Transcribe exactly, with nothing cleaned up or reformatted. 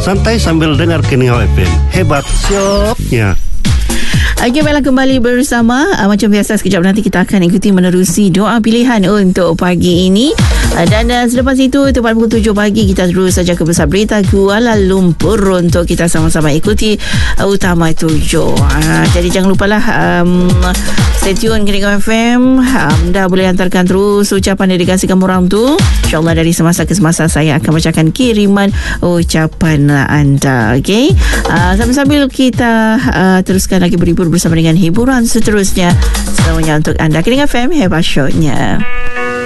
santai sambil dengar Keningau F M. Hebat syoknya. Okey, baiklah, kembali bersama. uh, Macam biasa, sekejap nanti kita akan ikuti menerusi doa pilihan untuk pagi ini. uh, Dan uh, selepas itu, tepat pukul tujuh pagi, kita terus saja ke Pusat Berita Kuala Lumpur untuk kita sama-sama ikuti uh, Utama Tujuh. uh, Jadi jangan lupalah um, stay tune Keningau F M. um, Dah boleh hantarkan terus ucapan dedikasi kamu orang tu. InsyaAllah dari semasa ke semasa saya akan bacakan kiriman ucapan anda. Okey, uh, sambil-sambil kita uh, teruskan lagi berhibur bersama dengan hiburan seterusnya semuanya untuk anda. Keningau F M, hebat shownya.